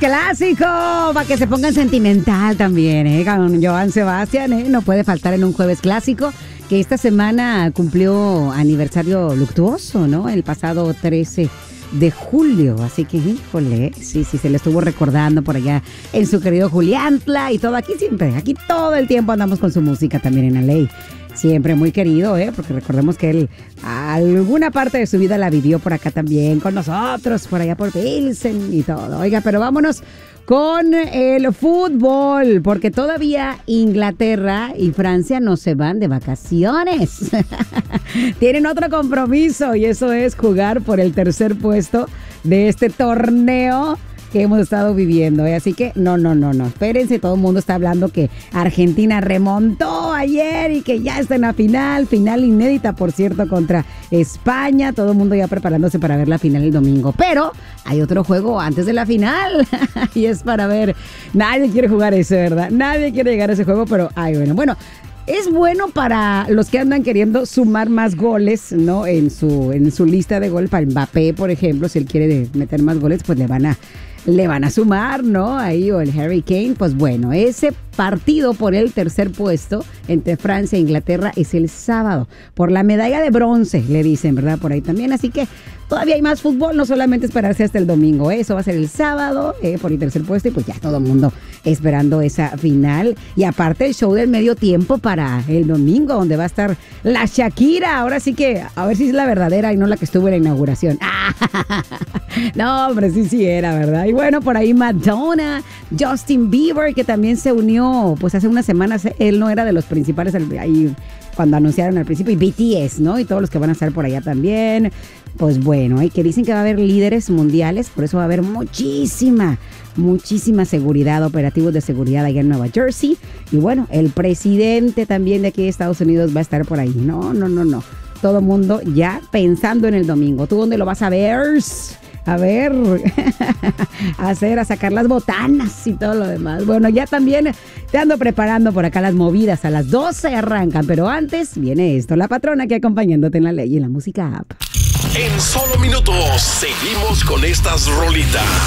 clásico, para que se pongan sentimental también, con Joan Sebastián, no puede faltar en un jueves clásico, que esta semana cumplió aniversario luctuoso, ¿no? El pasado 13 de julio, así que, híjole, sí, se le estuvo recordando por allá en su querido Juliantla y todo, aquí todo el tiempo andamos con su música también en la ley. Siempre muy querido, porque recordemos que él alguna parte de su vida la vivió por acá también, con nosotros, por allá por Pilsen y todo. Oiga, pero vámonos con el fútbol, porque todavía Inglaterra y Francia no se van de vacaciones. Tienen otro compromiso y eso es jugar por el tercer puesto de este torneo que hemos estado viviendo, así que no, espérense, todo el mundo está hablando que Argentina remontó ayer y que ya está en la final inédita, por cierto, contra España, todo el mundo ya preparándose para ver la final el domingo, pero hay otro juego antes de la final y es para ver, nadie quiere jugar ese, ¿verdad? Nadie quiere llegar a ese juego, pero bueno, es bueno para los que andan queriendo sumar más goles, ¿no? En su lista de gol, para Mbappé, por ejemplo, si él quiere meter más goles, pues le van a sumar, ¿no? Ahí, o el Harry Kane, pues bueno, ese partido por el tercer puesto entre Francia e Inglaterra es el sábado, por la medalla de bronce, le dicen, ¿verdad? Por ahí también, así que todavía hay más fútbol, no solamente esperarse hasta el domingo, eso va a ser el sábado, por el tercer puesto, y pues ya todo el mundo esperando esa final, y aparte el show del medio tiempo para el domingo, donde va a estar la Shakira, ahora sí que, a ver si es la verdadera y no la que estuvo en la inauguración. No, hombre, sí era, ¿verdad? Y bueno, por ahí Madonna, Justin Bieber, que también se unió, pues hace unas semanas, él no era de los principales ahí cuando anunciaron al principio, y BTS, ¿no? Y todos los que van a estar por allá también. Pues bueno, que dicen que va a haber líderes mundiales, por eso va a haber muchísima seguridad, operativos de seguridad allá en Nueva Jersey. Y bueno, el presidente también de aquí de Estados Unidos va a estar por ahí. No. Todo el mundo ya pensando en el domingo. ¿Tú dónde lo vas a ver? A ver, a sacar las botanas y todo lo demás. Bueno, ya también te ando preparando por acá las movidas. A las 12 arrancan, pero antes viene esto. La patrona aquí acompañándote en la ley y en la música app. En solo minutos seguimos con estas rolitas.